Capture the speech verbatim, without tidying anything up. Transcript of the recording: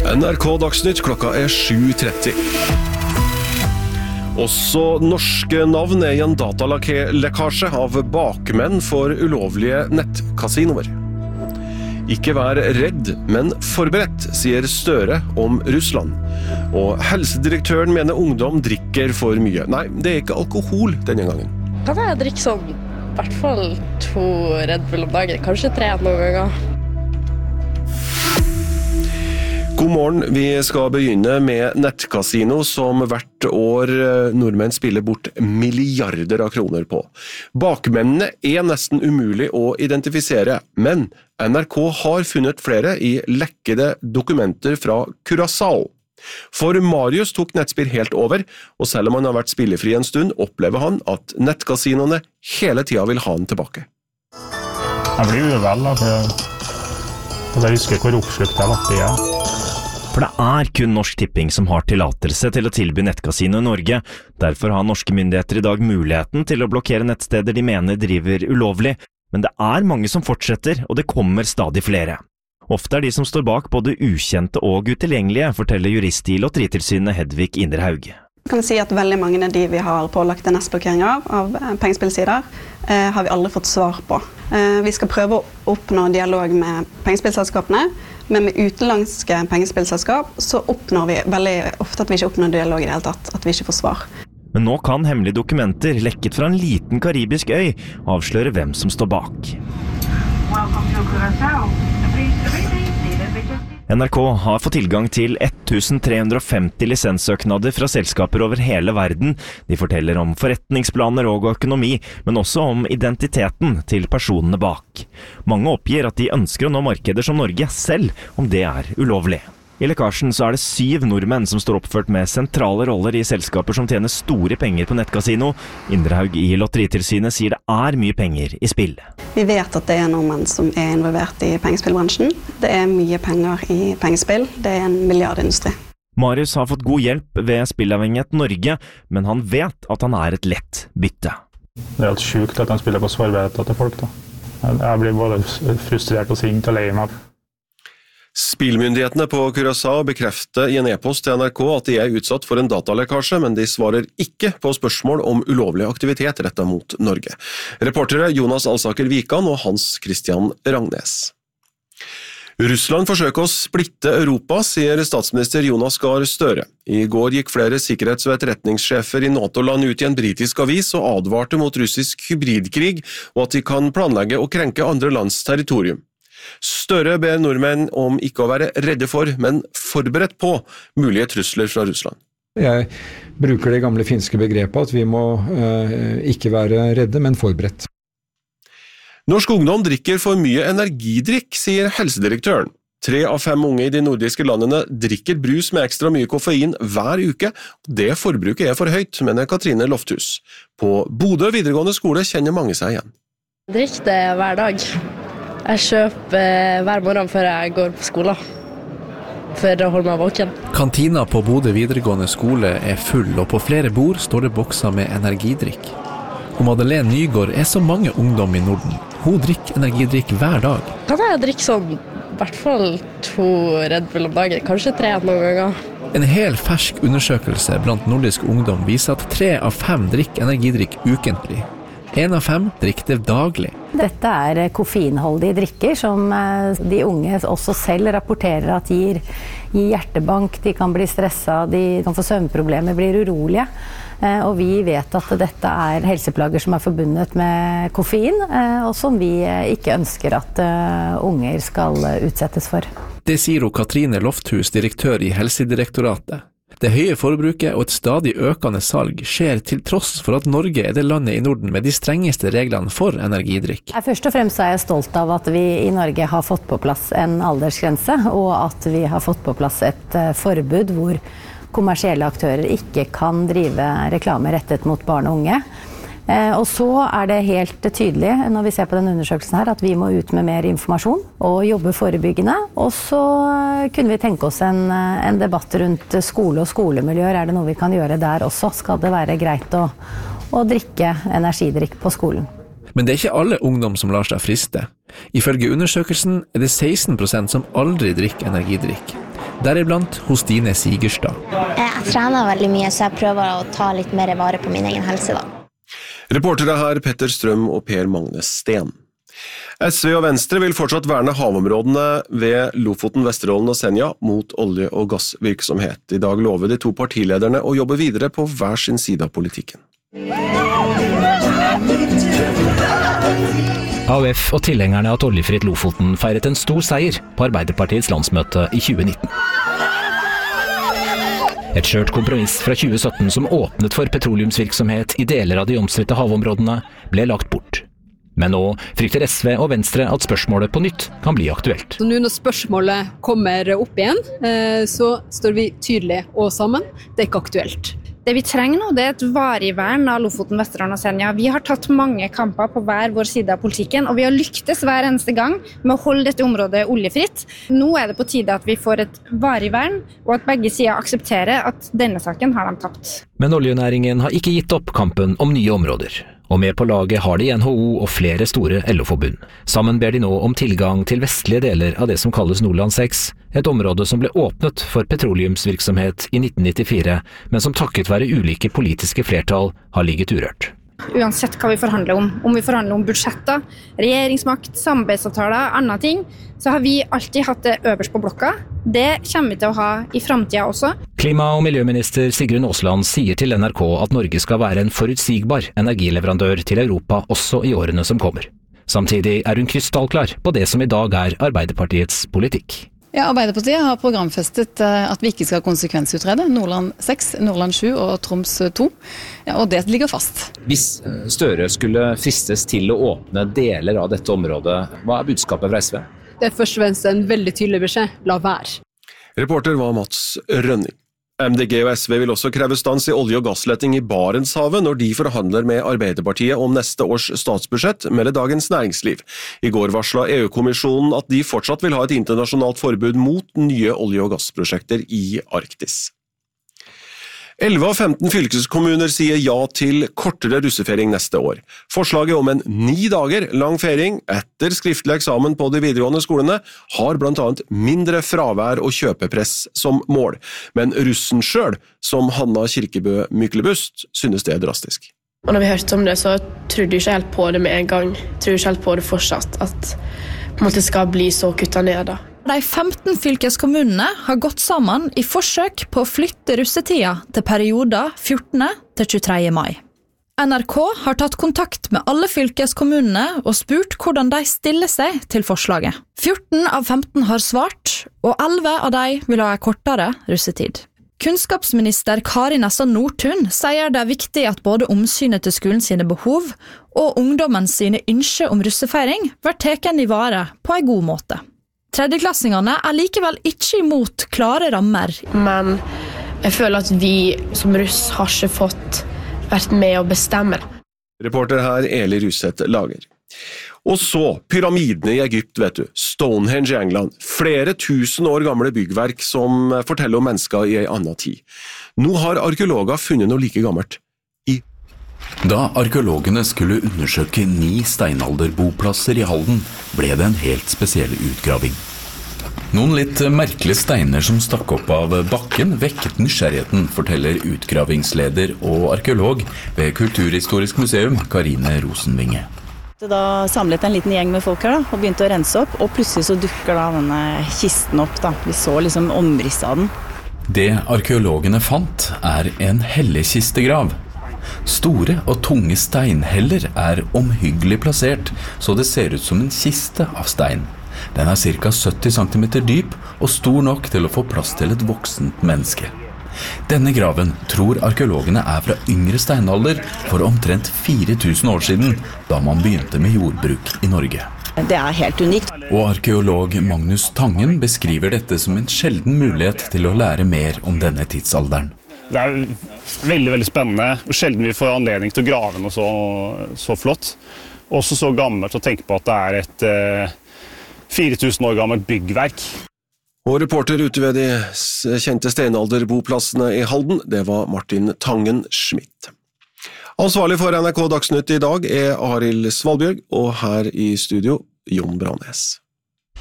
N R K Dagsnytt, klokka er sju tretti. Også norske navn er i en datalekkasje av bakmenn for ulovlige nettkasinoer. Ikke vær redd, men forberedt, sier Støre om Russland. Og helsedirektøren mener ungdom drikker for mye. Nei, det er ikke alkohol denne gangen. Kan jeg drikke sånn, i hvert fall to Red Bull om dagen, kanskje tre noen ganger. God morgen, vi skal begynne med nettkasino som hvert år nordmenn spiller bort milliarder av kroner på. Bakmennene er nesten umulig å identifisere, men N R K har funnet flere i lekkede dokumenter fra Curaçao. For Marius tok nettspill helt over, og selv om han har vært spillefri en stund, opplever han at nettkasinoene hele tiden vil ha han tilbake. Jeg blir uvel, da, for jeg husker hvor oppslukt jeg var i. For det er kun Norsk Tipping som har tillatelse til å tilby nettkasino i Norge. Derfor har norske myndigheter i dag muligheten til å blokkere nettsteder de mener driver ulovlig. Men det er mange som fortsetter, og det kommer stadig flere. Ofte er de som står bak både ukjente og utilgjengelige, forteller jurist i Lotteritilsynet Hedvig Inderhaug. Jeg kan si at veldig mange av de vi har pålagt en nettblokkering av, av pengespillsider, eh, har vi aldri fått svar på. Eh, vi skal prøve å oppnå dialog med pengespillselskapene, men med utenlandske pengespillselskap så oppnår vi veldig ofte at vi ikke oppnår dialog i det hele tatt, at vi ikke får svar. Men nå kan hemmelige dokumenter lekket fra en liten karibisk øy avsløre hvem som står bak. N R K har fått tilgang til tretten hundre femti lisenssøknader fra selskaper over hele verden. De forteller om forretningsplaner og økonomi, men også om identiteten til personene bak. Mange oppgir at de ønsker å nå markeder som Norge, selv om det er ulovlig. I lekkasjen så er det syv nordmenn som står oppført med sentrale roller i selskaper som tjener store penger på nettkasino. Inderhaug i Lotteritilsynet sier det er mye penger i spill. Vi vet at det er nordmenn som er involvert i pengespillbransjen. Det er mye penger i pengespill. Det er en milliardindustri. Marius har fått god hjelp ved Spillavhengighet Norge, men han vet at han er et lett bytte. Det er helt sjukt at han spiller på sårbarheten til folk, da. Jeg blir både frustrert og sint og lei meg. Spillmyndighetene på Curaçao bekrefter i en e-post til N R K at de er utsatt for en datalekkasje, men de svarer ikke på spørsmål om ulovlig aktivitet rettet mot Norge. Reportere Jonas Alsaker Vikan og Hans Christian Rangnes. Russland forsøker å splitte Europa, sier statsminister Jonas Gahr Støre. I går gikk flere sikkerhets- og etterretningssjefer i NATO-land ut i en britisk avis og advarte mot russisk hybridkrig, og at de kan planlegge å krenke andre lands territorium. Støre ber nordmenn om ikke å være redde for, men forberedt på mulige trusler fra Russland. Jeg bruker det gamle finske begrepet at vi må uh, ikke være redde, men forberedt. Norsk ungdom drikker for mye energidrikk, sier helsedirektøren. Tre av fem unge i de nordiske landene drikker brus med ekstra mye koffein hver uke. Det forbruket er for høyt, mener Katrine Lofthus. På Bodø videregående skole kjenner mange seg igjen. Drikk det hver dag. Jeg kjøper hver morgen før jeg går på skolen, for å holde meg våken. Kantina på Bodø videregående skole er full, og på flere bord står det bokser med energidrikk. Og Madeleine Nygaard er så mange ungdom i Norden. Hun drikker energidrikk hver dag. Kan jeg drikke sånn, i hvert fall to Red Bull om dagen, kanskje tre noen ganger. En hel fersk undersøkelse blant nordisk ungdom viser at tre av fem drikker energidrikk ukentlig. En av fem drikker det daglig. Dette er koffeinholdige drikker som de unge også selv rapporterer at gir, gir hjertebank, de kan bli stresset, de kan få søvnproblemer, blir urolige. Og vi vet at dette er helseplager som er forbundet med koffein, og som vi ikke ønsker at unger skal utsettes for. Det sier Katrine Lofthus, direktør i Helsedirektoratet. Det høye forbruket og et stadig økende salg skjer til tross for at Norge er det landet i Norden med de strengeste reglene for energidrikk. Først og fremst er jeg stolt av at vi i Norge har fått på plass en aldersgrense, og at vi har fått på plass et forbud hvor kommersielle aktører ikke kan drive reklame rettet mot barn og unge. Og så er det helt tydelig når vi ser på den undersøkelsen her at vi må ut med mer informasjon og jobbe forebyggende. Og så kunne vi tenke oss en, en debatt rundt skole og skolemiljøer. Er det noe vi kan gjøre der også? Skal det være greit å, å drikke energidrikk på skolen? Men det er ikke alle ungdom som lar seg friste. Ifølge undersøkelsen er det seksten prosent som aldri drikker energidrikk. deriblant hos Stine Sigerstad. Jeg trener veldig mye, så jeg prøver å ta litt mer vare på min egen helse da. Reportere her Petter Strøm og Per Magne Sten. S V og Venstre vil fortsatt verne havområdene ved Lofoten, Vesterålen og Senja mot olje- og gassvirksomhet. I dag lover de to partilederne å jobbe videre på hver sin side av politikken. A U F og tilhengerne av et oljefritt Lofoten feiret en stor seier på Arbeiderpartiets landsmøte i tjue nitten. Et skjørt kompromiss fra tjue sytten som åpnet for petroleumsvirksomhet i deler av de omstridte havområdene ble lagt bort. Men nå frykter S V og Venstre at spørsmålet på nytt kan bli aktuelt. Så nå når spørsmålet kommer opp igjen, så står vi tydelig og sammen. Det er ikke aktuelt. Det vi trenger nå, det er et varig vern av Lofoten, Vesterålen og Senja. Vi har tatt mange kamper på hver vår side av politikken, og vi har lyktes hver eneste gang med å holde dette området oljefritt. Nå er det på tide at vi får et varig vern, og at begge sider aksepterer at denne saken har de tapt. Men oljenæringen har ikke gitt opp kampen om nye områder. Og med på laget har de N H O og flere store L O-forbund. Sammen ber de nå om tilgang til vestlige deler av det som kalles Nordland seks, et område som ble åpnet for petroleumsvirksomhet i nitten nittifire, men som takket være ulike politiske flertall har ligget urørt. Uansett hva vi forhandler om, om vi forhandler om budsjetter, regjeringsmakt, samarbeidsavtaler, andre ting, så har vi alltid hatt det øverst på blokka. Det kommer vi til å ha i fremtiden også. Klima- og miljøminister Sigrun Aasland sier til N R K at Norge skal være en forutsigbar energileverandør til Europa også i årene som kommer. Samtidig er hun krystallklar på det som i dag er Arbeiderpartiets politikk. Ja, Arbeiderpartiet har programfestet at vi ikke skal konsekvensutrede Nordland seks, Nordland sju og Troms to, og det ligger fast. Hvis Støre skulle fristes til å åpne deler av dette området, hva er budskapet fra S V? Det er først og fremst en veldig tydelig beskjed. La være. Reporter var Mats Rønning. M D G og S V vil også kreve stans i olje- og gassletting i Barentshavet når de forhandler med Arbeiderpartiet om neste års statsbudsjett, melder Dagens Næringsliv. I går varslet E U-kommisjonen at de fortsatt vil ha et internasjonalt forbud mot nye olje- og gassprosjekter i Arktis. elleve av femten fylkeskommuner sier ja til kortere russefeiring neste år. Forslaget om en ni dager lang feiring etter skriftlig eksamen på de videregående skolene har blant annet mindre fravær og kjøpepress som mål. Men russen selv, som Hanna Kirkebø Myklebust, synes det er drastisk. Og når vi hørte om det, så trodde jeg ikke helt på det med en gang. Jeg tror ikke helt på det fortsatt, at på en måte skal bli så kuttet ned da. De femten fylkeskommunene har gått sammen i forsøk på å flytte russetida til perioder fjortende til tjuetredje mai. N R K har tatt kontakt med alle fylkeskommunene og spurt hvordan de stiller seg til forslaget. fjorten av femten har svart, og elleve av de vil ha en kortere russetid. Kunnskapsminister Kari Nessa Nordtun sier det er viktig at både omsynet til skolen sine behov og ungdommen sine ønsker om russefeiring blir tatt i vare på en god måte. Tredjeklassingene er likevel ikke imot klare rammer. Men jeg føler at vi som russ har ikke fått vært med å bestemme. Reporter her Eli Ruseth Lager. Og så, pyramidene i Egypt, vet du, Stonehenge i England, flere tusen år gamle byggverk som forteller om mennesker i en annen tid. Nå har arkeologer funnet noe like gammelt. I Da arkeologene skulle undersøke ni steinalderboplasser i Halden, ble det en helt spesiell utgraving. Noen litt merkelige steiner som stakk opp av bakken vekket nysgjerrigheten, forteller utgravingsleder og arkeolog ved Kulturhistorisk museum, Karine Rosenvinge. Da samlet en liten gjeng med folk her da, og begynte å rense opp, og plutselig så dukker da denne kisten opp da. Vi så liksom omriss av den. Det arkeologene fant er en hellekistegrav. Store og tunge steinheller er omhyggelig plassert, så det ser ut som en kiste av stein. Den er ca sytti centimeter dyp og stor nok til å få plass til et voksent menneske. Denne graven tror arkeologene er fra yngre steinalder for omtrent fire tusen år siden, da man begynte med jordbruk i Norge. Det er helt unikt. Og arkeolog Magnus Tangen beskriver dette som en sjelden mulighet til å lære mer om denne tidsalderen. Det er veldig, veldig spennende, og sjelden vi får anledning til å grave noe så, så flott. Også så gammelt å tenke på at det er et eh, fire tusen år gammelt byggverk. Og reporter ute ved de kjente steinalderboplassene i Halden, det var Martin Tangen Schmidt. Ansvarlig for N R K Dagsnytt i dag er Arild Svalbjørg, og her i studio, Jon Branes.